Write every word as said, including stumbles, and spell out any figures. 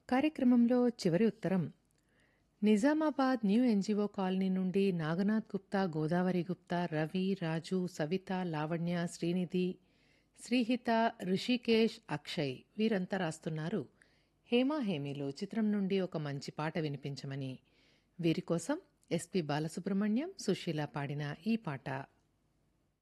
కార్యక్రమంలో చివరి ఉత్తరం నిజామాబాద్ న్యూ ఎన్జిఓ కాలనీ నుండి నాగనాథ్ గుప్తా, గోదావరి గుప్తా, రవి, రాజు, సవిత, లావణ్య, శ్రీనిధి, శ్రీహిత, ఋషికేష్, అక్షయ్ వీరంతా రాస్తున్నారు హేమా హేమీలో చిత్రం నుండి ఒక మంచి పాట వినిపించమని. వీరి కోసం ఎస్పి బాలసుబ్రహ్మణ్యం, సుశీల పాడిన ఈ పాట.